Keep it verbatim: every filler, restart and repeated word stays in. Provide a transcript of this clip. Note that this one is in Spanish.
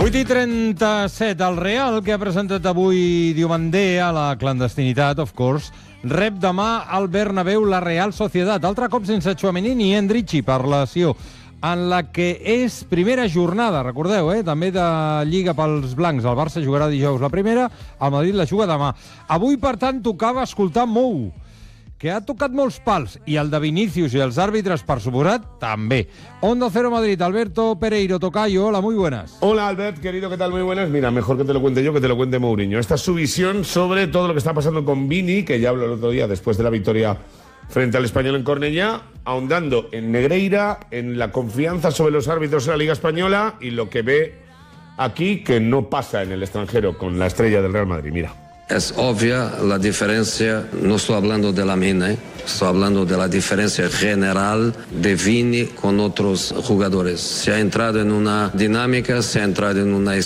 vuit i trenta-set, el Real, que ha presentat avui Diomandé a la clandestinitat, of course, rep demà al Bernabéu la Real Sociedad, altre cop sense Tchouaméni ni Endrichi per lesió, en la que és primera jornada, recordeu, eh? també de Lliga pels blancs. El Barça jugarà dijous la primera, el Madrid la juga demà. Avui, per tant, tocava escoltar Mou, que ha tocat molts pals, i el de Vinícius i els àrbitres, per suposat, també. Onda Cero Madrid, Alberto Pereiro, tocayo, hola, muy buenas. Hola, Albert, querido, ¿qué tal? Muy buenas. Mira, mejor que te lo cuente yo que te lo cuente Mourinho. Esta es su visión sobre todo lo que está pasando con Vini, que ya habló el otro día después de la victoria frente al Español en Cornellá, ahondando en Negreira, en la confianza sobre los árbitros en la Liga Española y lo que ve aquí que no pasa en el extranjero con la estrella del Real Madrid. Mira. Es obvia la diferencia, no estoy hablando de la mina, ¿eh? Estoy hablando de la diferencia general de Vini con otros jugadores. Se ha entrado en una dinámica, se ha entrado en una